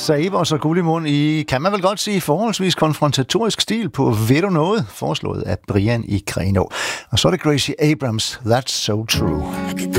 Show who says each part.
Speaker 1: Saber og så Gullimund i, kan man vel godt sige, forholdsvis konfrontatorisk stil på Ved du noget? Foreslået af Brian i Grenaa. Og så er det Gracie Abrams, That's So True.